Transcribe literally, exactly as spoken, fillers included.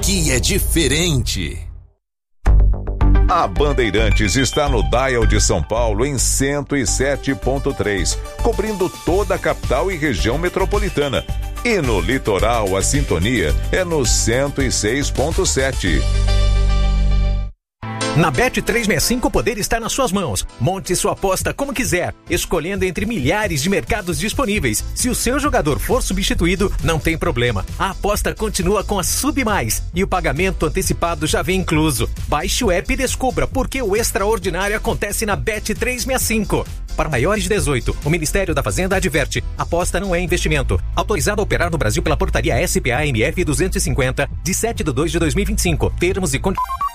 aqui é diferente. A Bandeirantes está no Dial de São Paulo em cento e sete ponto três, cobrindo toda a capital e região metropolitana. E no litoral, a sintonia é no cento e seis ponto sete. Na Bet trezentos e sessenta e cinco o poder está nas suas mãos. Monte sua aposta como quiser, escolhendo entre milhares de mercados disponíveis. Se o seu jogador for substituído, não tem problema. A aposta continua com a Sub Mais e o pagamento antecipado já vem incluso. Baixe o app e descubra por que o extraordinário acontece na Bet trezentos e sessenta e cinco. Para maiores de dezoito, o Ministério da Fazenda adverte: aposta não é investimento. Autorizado a operar no Brasil pela portaria S P A M F duzentos e cinquenta, de sete de dois de dois mil e vinte e cinco. Termos e condições.